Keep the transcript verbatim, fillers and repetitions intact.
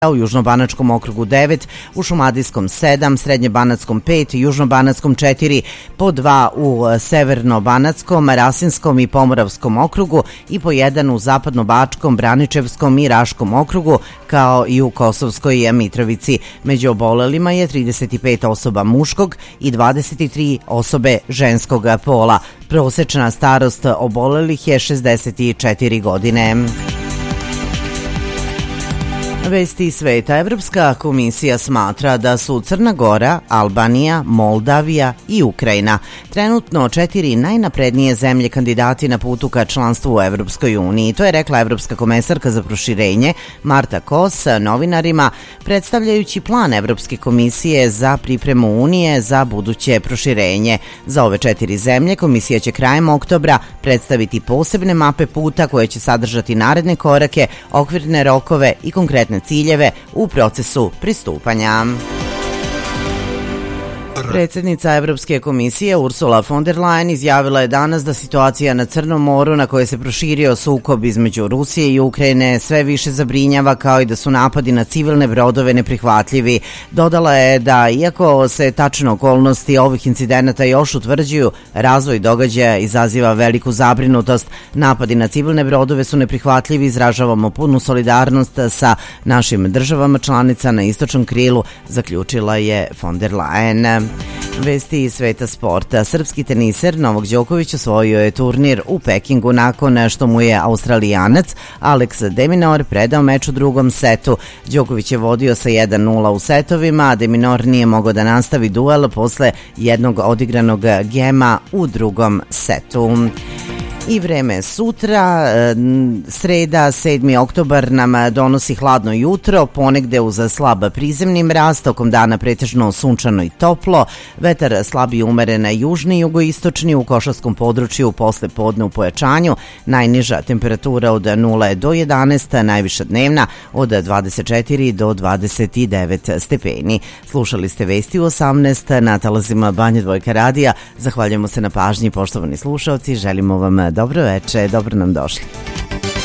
u Južnobanatskom okrugu devet, u Šumadijskom sedam, Srednjebanatskom pet, Južnobanatskom četiri, po dva u Severnobanatskom, Rasinskom i Pomoravskom okrugu i po jedan u Zapadnobačkom, Braničevskom i Raškom okrugu, kao i u Kosovskoj Mitrovici. Među obolelima je trideset pet osoba muškog i dvadeset tri osobe ženskog pola. Prosečna starost obolelih je šezdeset četiri godine. Vesti sveta. Evropska komisija smatra da su Crna Gora, Albanija, Moldavija i Ukrajina trenutno četiri najnaprednije zemlje kandidati na putu ka članstvu u Evropskoj uniji. To je rekla Evropska komesarka za proširenje Marta Kos novinarima, predstavljajući plan Evropske komisije za pripremu Unije za buduće proširenje. Za ove četiri zemlje komisija će krajem oktobra predstaviti posebne mape puta koje će sadržati naredne korake, okvirne rokove i konkretne ciljeve u procesu pristupanja. Predsjednica Evropske komisije Ursula von der Leyen izjavila je danas da situacija na Crnom moru, na koje se proširio sukob između Rusije i Ukrajine, sve više zabrinjava, kao i da su napadi na civilne brodove neprihvatljivi. Dodala je da, iako se tačne okolnosti ovih incidenata još utvrđuju, razvoj događaja izaziva veliku zabrinutost. Napadi na civilne brodove su neprihvatljivi, izražavamo punu solidarnost sa našim državama članica na istočnom krilu, zaključila je von der Leyen. Vesti iz sveta sporta. Srpski teniser Novak Đoković osvojio je turnir u Pekingu nakon što mu je Australijanac Alex de Minaur predao meč u drugom setu. Đoković je vodio sa jedan nula u setovima, a de Minaur nije mogao da nastavi duel posle jednog odigranog gema u drugom setu. I vreme sutra, sreda sedmi oktobar nam donosi hladno jutro, ponegde uz slab prizemni mraz, tokom dana pretežno sunčano i toplo, vetar slab i umeren južni i jugoistočni, u košarskom području posle podne u pojačanju, najniža temperatura od nula do jedanaest, najviša dnevna od dvadeset četiri do dvadeset devet stepeni. Slušali ste vesti u osamnaest na talazima Banja Dvojka radija. Zahvaljujemo se na pažnji, poštovani slušalci, želimo vam dobro veče, dobro nam došli.